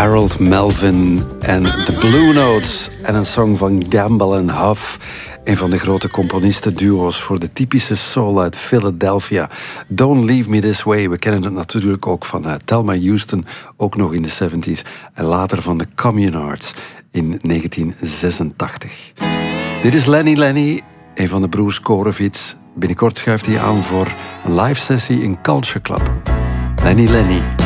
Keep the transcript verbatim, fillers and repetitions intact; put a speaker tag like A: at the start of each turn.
A: Harold Melvin en The Blue Notes en een song van Gamble en Huff. Een van de grote componistenduo's voor de typische soul uit Philadelphia. Don't Leave Me This Way. We kennen het natuurlijk ook van uh, Thelma Houston, ook nog in de zeventig. En later van de Communards in negentien zesentachtig. Dit is Lenny Lenny, een van de broers Korovits. Binnenkort schuift hij aan voor een live sessie in Culture Club. Lenny Lenny.